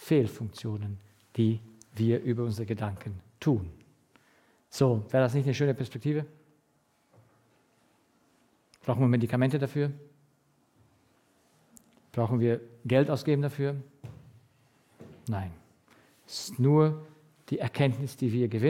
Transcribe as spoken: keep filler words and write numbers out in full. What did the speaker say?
Fehlfunktionen, die wir über unsere Gedanken tun. So, wäre das nicht eine schöne Perspektive? Brauchen wir Medikamente dafür? Brauchen wir Geld ausgeben dafür? Nein. Es ist nur die Erkenntnis, die wir gewinnen.